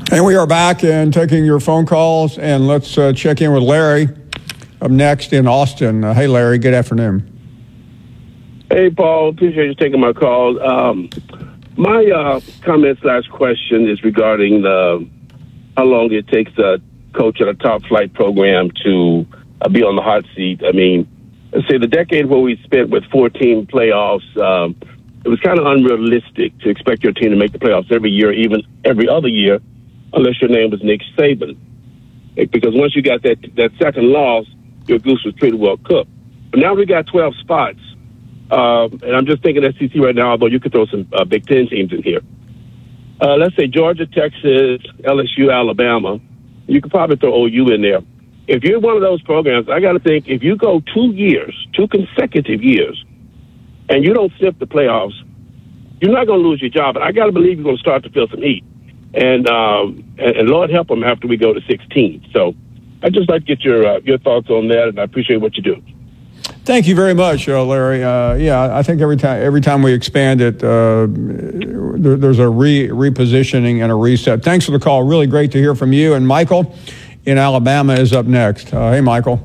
And we are back and taking your phone calls, and let's check in with Larry up next in Austin. Hey, Larry, good afternoon. Hey, Paul, appreciate you taking my call. My comment/question is regarding how long it takes a coach at a top flight program to be on the hot seat. I mean, let's say the decade where we spent with 14 playoffs, it was kind of unrealistic to expect your team to make the playoffs every year, even every other year, unless your name was Nick Saban. Because once you got that second loss, your goose was pretty well cooked. But now we got 12 spots. And I'm just thinking SEC right now, although you could throw some Big Ten teams in here. Let's say Georgia, Texas, LSU, Alabama. You could probably throw OU in there. If you're one of those programs, I got to think if you go 2 consecutive years, and you don't sniff the playoffs, you're not going to lose your job. But I got to believe you're going to start to feel some heat. And Lord help them after we go to 16. So I'd just like to get your thoughts on that, and I appreciate what you do. Thank you very much, Larry. I think every time we expand it, there's a repositioning and a reset. Thanks for the call. Really great to hear from you. And Michael in Alabama is up next. Hey, Michael.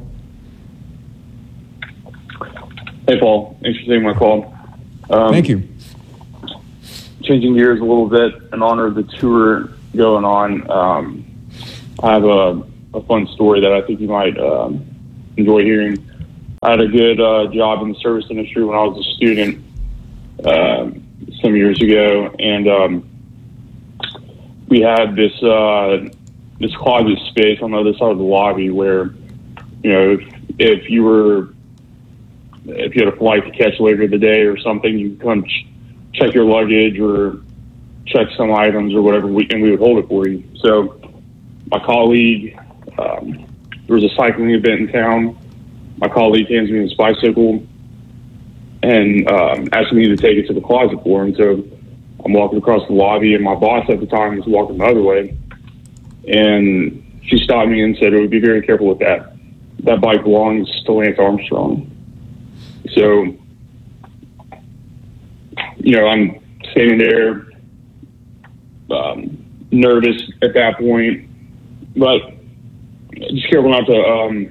Hey, Paul. Thanks for taking my call. Thank you. Changing gears a little bit in honor of the tour going on, I have a fun story that I think you might enjoy hearing. I had a good job in the service industry when I was a student some years ago, and we had this closet space on the other side of the lobby where, you know, if you had a flight to catch later in the day or something, you could come check your luggage or check some items or whatever, and we would hold it for you. So my colleague, there was a cycling event in town. My colleague hands me his bicycle and asked me to take it to the closet for him. So I'm walking across the lobby, and my boss at the time was walking the other way. And she stopped me and said, "Oh, be very careful with that. That bike belongs to Lance Armstrong." So, you know, I'm standing there, nervous at that point, but just careful not to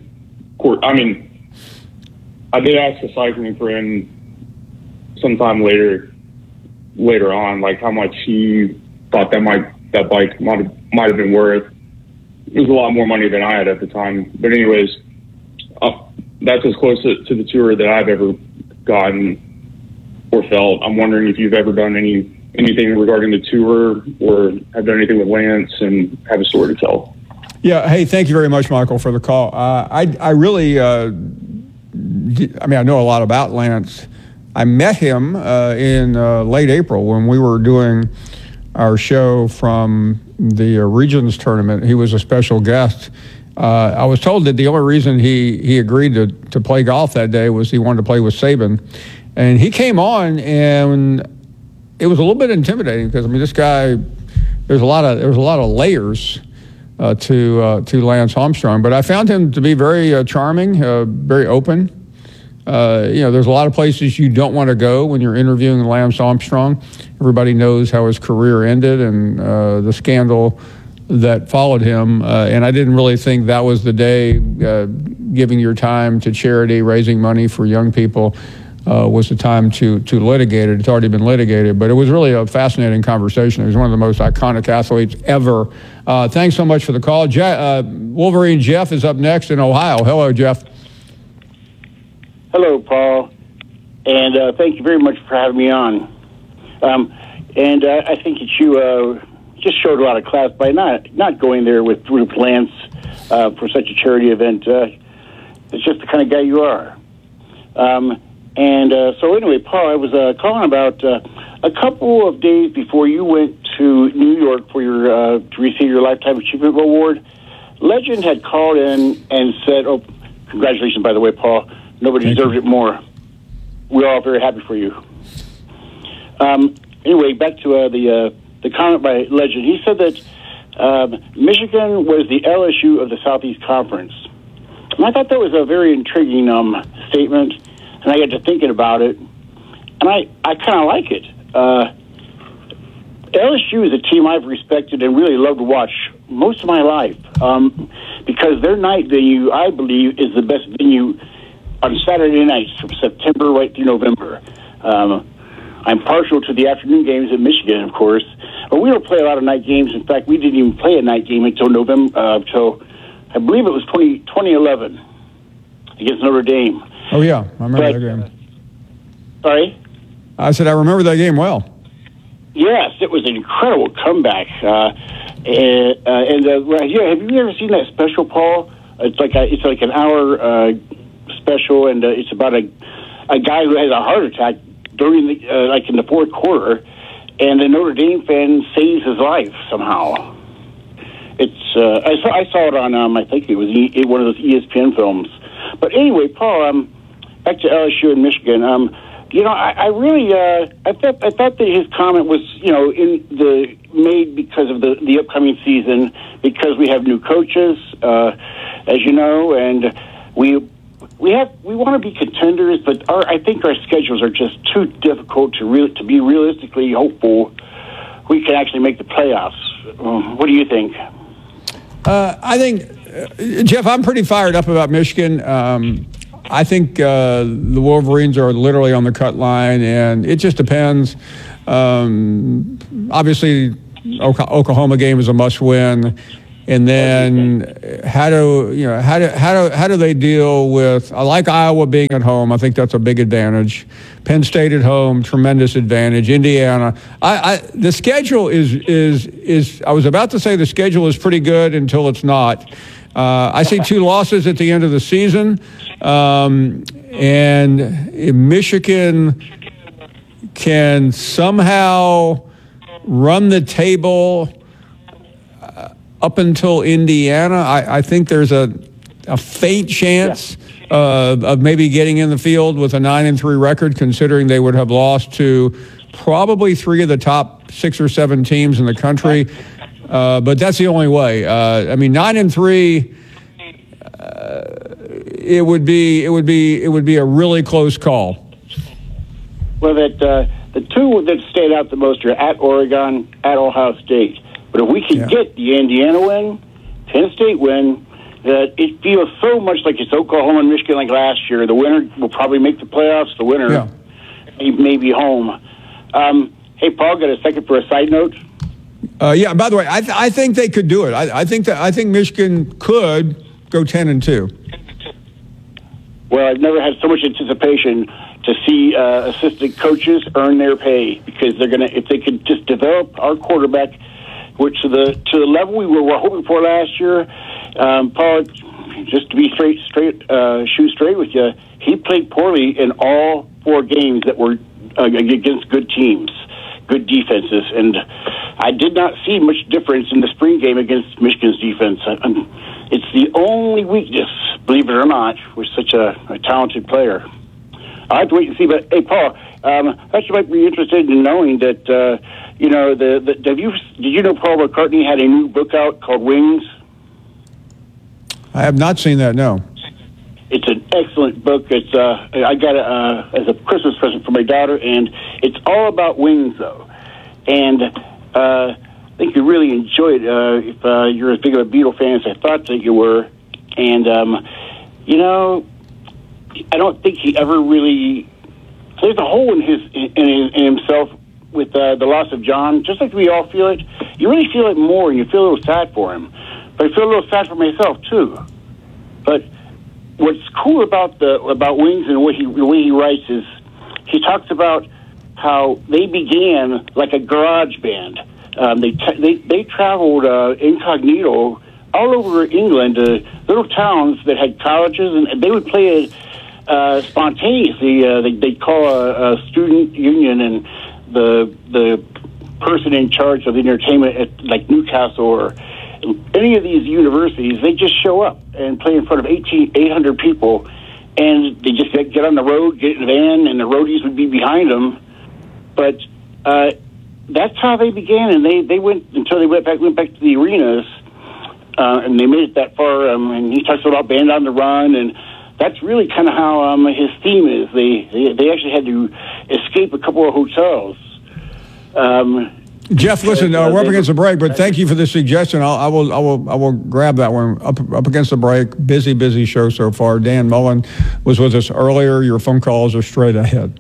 I did ask a cycling friend sometime later on, like how much he thought that bike might have been worth. It was a lot more money than I had at the time. But anyways, that's as close to the tour that I've ever gotten or felt. I'm wondering if you've ever done anything regarding the tour or have done anything with Lance and have a story to tell. Yeah. Hey, thank you very much, Michael, for the call. I really, I know a lot about Lance. I met him in late April when we were doing our show from the Regions tournament. He was a special guest. I was told that the only reason he agreed to play golf that day was he wanted to play with Saban. And he came on, and it was a little bit intimidating because, I mean, this guy, there was a lot of layers to Lance Armstrong. But I found him to be very charming, very open. There's a lot of places you don't want to go when you're interviewing Lance Armstrong. Everybody knows how his career ended and the scandal that followed him. And I didn't really think that was the day giving your time to charity, raising money for young people was the time to litigate it. It's already been litigated, but it was really a fascinating conversation. He was one of the most iconic athletes ever. Thanks so much for the call. Wolverine Jeff is up next in Ohio. Hello, Jeff. Hello, Paul, and thank you very much for having me on. I think that you just showed a lot of class by not going there with Lance for such a charity event. It's just the kind of guy you are. So anyway, Paul, I was calling about a couple of days before you went to New York for your to receive your Lifetime Achievement Award. Legend had called in and said, "Oh, congratulations, by the way, Paul. Nobody deserved it more. We're all very happy for you." Anyway, back to the comment by Legend. He said that Michigan was the LSU of the Southeast Conference. And I thought that was a very intriguing statement, and I got to thinking about it, and I kind of like it. LSU is a team I've respected and really loved to watch most of my life because their night venue, I believe, is the best venue on Saturday nights from September right through November. I'm partial to the afternoon games at Michigan, of course, but we don't play a lot of night games. In fact, we didn't even play a night game until November, until I believe it was 2011 against Notre Dame. Oh, yeah, I remember that game. Sorry? I said I remember that game well. Yes, it was an incredible comeback. Have you ever seen that special, Paul? It's like an hour special, and it's about a guy who has a heart attack during the in the fourth quarter, and a Notre Dame fan saves his life somehow. It's I saw it on I think it was one of those ESPN films. But anyway, Paul, back to LSU and Michigan. I really I thought that his comment was made because of the upcoming season, because we have new coaches, as you know, and we want to be contenders, but I think our schedules are just too difficult to be realistically hopeful we can actually make the playoffs. What do you think? I think, Jeff, I'm pretty fired up about Michigan. I think the Wolverines are literally on the cut line, and it just depends. Obviously, Oklahoma game is a must-win, and then how do they deal with? I like Iowa being at home. I think that's a big advantage. Penn State at home, tremendous advantage. Indiana. The schedule is. I was about to say the schedule is pretty good until it's not. I see 2 losses at the end of the season, and if Michigan can somehow run the table up until Indiana, I think there's a faint chance of maybe getting in the field with a 9-3 record, considering they would have lost to probably 3 of the top 6 or 7 teams in the country. But that's the only way. 9-3. It would be a really close call. Well, the 2 that stayed out the most are at Oregon, at Ohio State. But if we can get the Indiana win, Penn State win, that it feels so much like it's Oklahoma and Michigan like last year. The winner will probably make the playoffs. The winner may be home. Hey, Paul, got a second for a side note? By the way, I think they could do it. I think Michigan could go 10-2. Well, I've never had so much anticipation to see assistant coaches earn their pay, because they're gonna, if they could just develop our quarterback, which to the level we were hoping for last year. Paul, just to be shoot straight with you, he played poorly in all 4 games that were against good teams, good defenses, and I did not see much difference in the spring game against Michigan's defense. It's the only weakness, believe it or not, with such a talented player. I have to wait and see. But hey, Paul, I you might be interested in knowing that did you know Paul McCartney had a new book out called Wings? I have not seen that. No. It's an excellent book. It's I got it as a Christmas present for my daughter, and it's all about wings, though. And I think you really enjoy it if you're as big of a Beatle fan as I thought that you were. And I don't think he ever really. There's a hole in himself with the loss of John. Just like we all feel it, you really feel it more, and you feel a little sad for him. But I feel a little sad for myself too. But what's cool about Wings and the way he writes is he talks about how they began like a garage band. They traveled incognito all over England to little towns that had colleges, and they would play it spontaneously. They'd call a student union, and the person in charge of the entertainment at like Newcastle or any of these universities, they just show up and play in front of 800 people, and they just get on the road, get in a van, and the roadies would be behind them. But that's how they began, and they went until they went back to the arenas, and they made it that far. And he talks about Band on the Run, and that's really kind of how his theme is. They actually had to escape a couple of hotels. Jeff, listen, we're up against the break, but thank you for the suggestion. I will grab that one. Up against the break. Busy show so far. Dan Mullen was with us earlier. Your phone calls are straight ahead.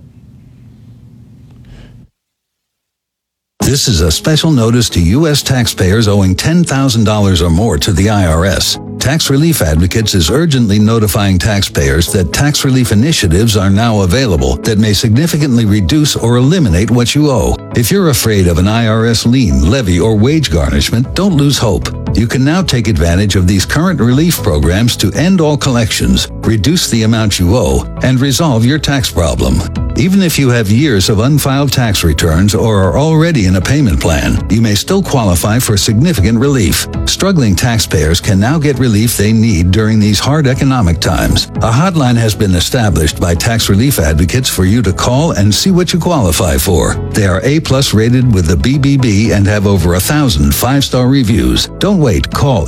This is a special notice to U.S. taxpayers owing $10,000 or more to the IRS. Tax Relief Advocates is urgently notifying taxpayers that tax relief initiatives are now available that may significantly reduce or eliminate what you owe. If you're afraid of an IRS lien, levy, or wage garnishment, don't lose hope. You can now take advantage of these current relief programs to end all collections, reduce the amount you owe, and resolve your tax problem. Even if you have years of unfiled tax returns or are already in a payment plan, you may still qualify for significant relief. Struggling taxpayers can now get relief they need during these hard economic times. A hotline has been established by Tax Relief Advocates for you to call and see what you qualify for. They are A+ rated with the BBB and have over 1,000 5-star reviews. Don't wait. Call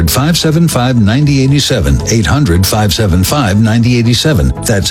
800-575-9087. 800-575-9087. That's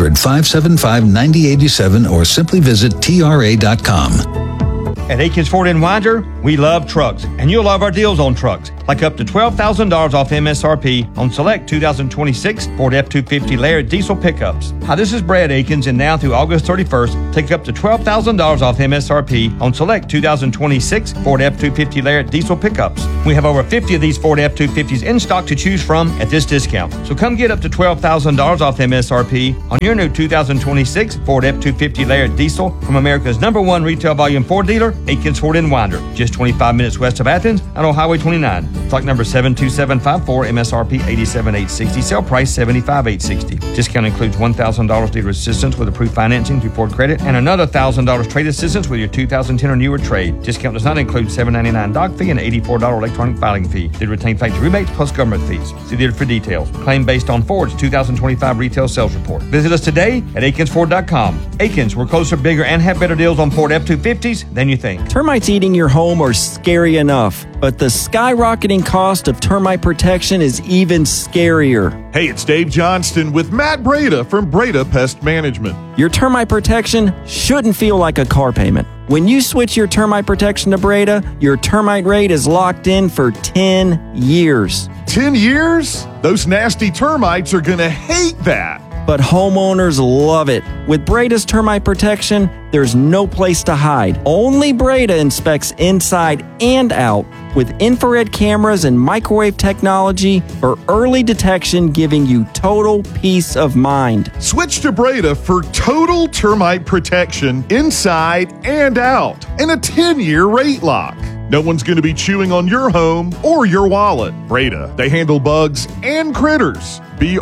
800-575-9087, or simply visit TRA.com. At Akins Ford in Winder, we love trucks, and you'll love our deals on trucks, like up to $12,000 off MSRP on select 2026 Ford F-250 Laird diesel pickups. Hi, this is Brad Akins, and now through August 31st, take up to $12,000 off MSRP on select 2026 Ford F-250 Laird diesel pickups. We have over 50 of these Ford F-250s in stock to choose from at this discount. So come get up to $12,000 off MSRP on your new 2026 Ford F-250 Laird diesel from America's #1 retail volume Ford dealer, Akins Ford in Winder, just 25 minutes west of Athens and on Highway 29. Stock number 72754, MSRP $87,860, sale price $75,860. Discount includes $1,000 dealer assistance with approved financing through Ford Credit and another $1,000 trade assistance with your 2010 or newer trade. Discount does not include $7.99 doc fee and $84 electronic filing fee. They retain factory rebates plus government fees. See dealer for details. Claim based on Ford's 2025 retail sales report. Visit us today at AkinsFord.com. Akins, we're closer, bigger, and have better deals on Ford F-250s than you think. Termites eating your home are scary enough, but the skyrocketing cost of termite protection is even scarier. Hey, it's Dave Johnston with Matt Breda from Breda Pest Management. Your termite protection shouldn't feel like a car payment. When you switch your termite protection to Breda, your termite rate is locked in for 10 years. 10 years? Those nasty termites are going to hate that. But homeowners love it. With Breda's termite protection, there's no place to hide. Only Breda inspects inside and out with infrared cameras and microwave technology for early detection, giving you total peace of mind. Switch to Breda for total termite protection inside and out and a 10-year rate lock. No one's going to be chewing on your home or your wallet. Breda, they handle bugs and critters.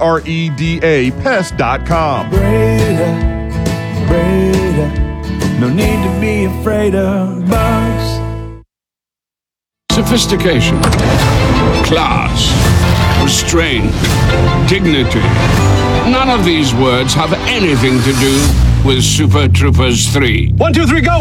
BREDA Pest.com. Breda, no need to be afraid of bugs. Sophistication, class, restraint, dignity. None of these words have anything to do with Super Troopers 3. 1, 2, 3, go!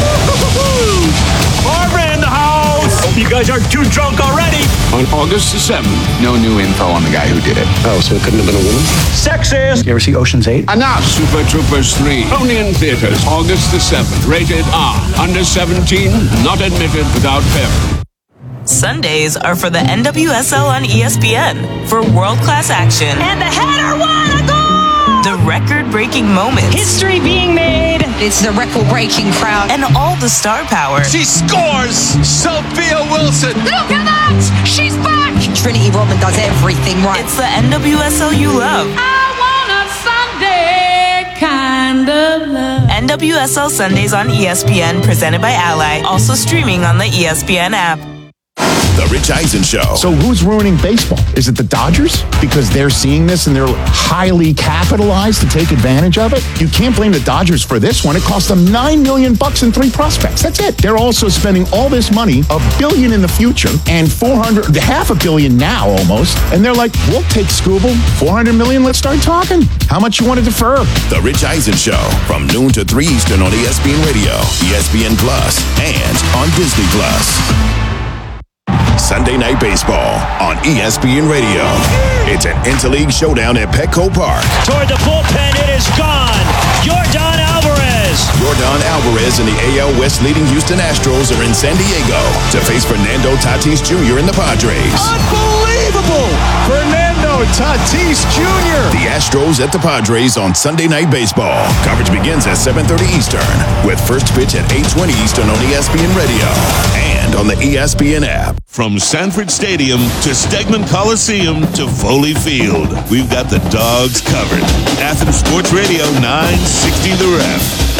Barbara in the house! Hope you guys aren't too drunk already. On August the 7th. No new info on the guy who did it. Oh, so it couldn't have been a woman? Sexist! You ever see Ocean's 8? Enough! Super Troopers 3. Only in theaters. August the 7th. Rated R. Under 17. Not admitted without parent. Sundays are for the NWSL on ESPN for world-class action. And the header won a goal! The record-breaking moments. History being made. It's the record-breaking crowd. And all the star power. She scores! Sophia Wilson! Look at that! She's back! Trinity Rodman does everything right. It's the NWSL you love. I want a Sunday kind of love. NWSL Sundays on ESPN, presented by Ally. Also streaming on the ESPN app. The Rich Eisen Show. So who's ruining baseball? Is it the Dodgers? Because they're seeing this and they're highly capitalized to take advantage of it? You can't blame the Dodgers for this one. It cost them $9 million and 3 prospects. That's it. They're also spending all this money, $1 billion in the future and $500 million now almost. And they're like, we'll take Scooble, $400 million. Let's start talking. How much you want to defer? The Rich Eisen Show from noon to 3 Eastern on ESPN Radio, ESPN Plus, and on Disney Plus. Sunday Night Baseball on ESPN Radio. It's an interleague showdown at Petco Park. Toward the bullpen, it is gone. Yordan Alvarez. Alvarez. Yordan Alvarez and the AL West leading Houston Astros are in San Diego to face Fernando Tatis Jr. and the Padres. Unbelievable! Fernando Tatis Jr. The Astros at the Padres on Sunday Night Baseball. Coverage begins at 7:30 Eastern with first pitch at 8:20 Eastern on ESPN Radio and on the ESPN app. From Sanford Stadium to Stegman Coliseum to Foley Field, we've got the Dogs covered. Athens Sports Radio 960 The Ref.